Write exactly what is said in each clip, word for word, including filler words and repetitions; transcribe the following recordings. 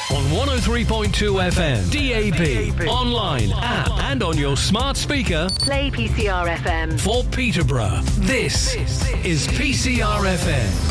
On one oh three point two F M, D A B, online, app, and on your smart speaker. Play P C R F M. For Peterborough, this is P C R F M.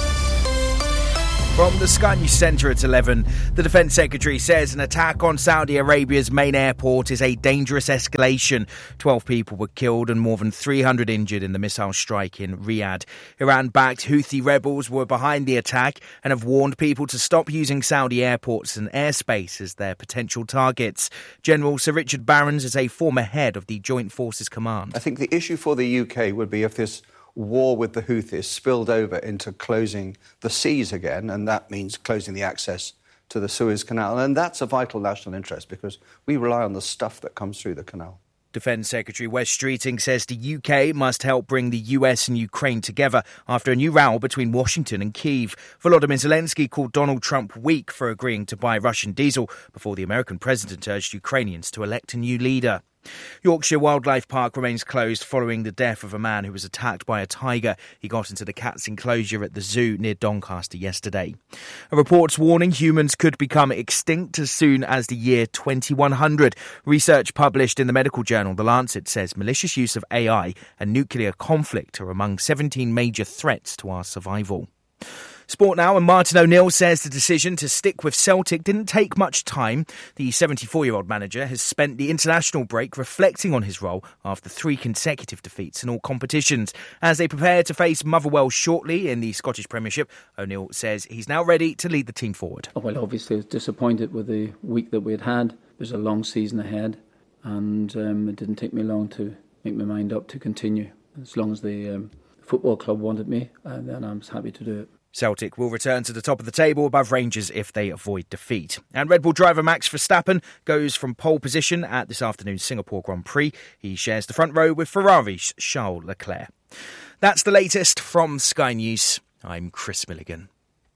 From the Sky News Centre at eleven, the Defence Secretary says an attack on Saudi Arabia's main airport is a dangerous escalation. Twelve people were killed and more than three hundred injured in the missile strike in Riyadh. Iran-backed Houthi rebels were behind the attack and have warned people to stop using Saudi airports and airspace as their potential targets. General Sir Richard Barrons is a former head of the Joint Forces Command. I think the issue for the U K would be if this war with the Houthis spilled over into closing the seas again, and that means closing the access to the Suez Canal. And that's a vital national interest because we rely on the stuff that comes through the canal. Defence Secretary Wes Streeting says the U K must help bring the U S and Ukraine together after a new row between Washington and Kyiv. Volodymyr Zelensky called Donald Trump weak for agreeing to buy Russian diesel before the American president urged Ukrainians to elect a new leader. Yorkshire Wildlife Park remains closed following the death of a man who was attacked by a tiger. He got into the cat's enclosure at the zoo near Doncaster yesterday. A report's warning humans could become extinct as soon as the year twenty-one hundred. Research published in the medical journal The Lancet says malicious use of A I and nuclear conflict are among seventeen major threats to our survival. Sport now, and Martin O'Neill says the decision to stick with Celtic didn't take much time. The seventy-four-year-old manager has spent the international break reflecting on his role after three consecutive defeats in all competitions. As they prepare to face Motherwell shortly in the Scottish Premiership, O'Neill says he's now ready to lead the team forward. Well, obviously I was disappointed with the week that we had had. There's a long season ahead, and um, it didn't take me long to make my mind up to continue. As long as the um, football club wanted me, uh, then I was happy to do it. Celtic will return to the top of the table above Rangers if they avoid defeat. And Red Bull driver Max Verstappen goes from pole position at this afternoon's Singapore Grand Prix. He shares the front row with Ferrari's Charles Leclerc. That's the latest from Sky News. I'm Chris Milligan.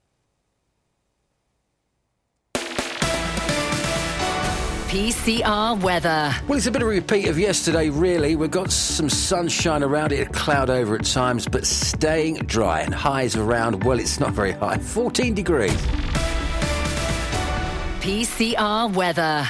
P C R weather. Well, it's a bit of a repeat of yesterday, really. We've got some sunshine around it, a cloud over at times, but staying dry and highs around, well, it's not very high, fourteen degrees. P C R weather.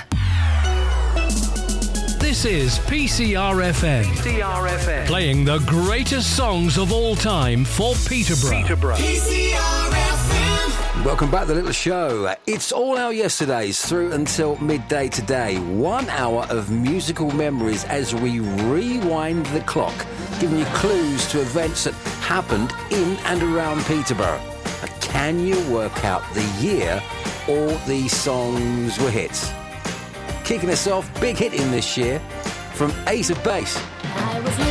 This is P C R F M. P C R F M. Playing the greatest songs of all time for Peterborough. Peterborough. P C R F M. Welcome back to the little show. It's all our yesterdays through until midday today. One hour of musical memories as we rewind the clock, giving you clues to events that happened in and around Peterborough. Can you work out the year all these songs were hits? Kicking us off, big hit in this year from Ace of Base. I was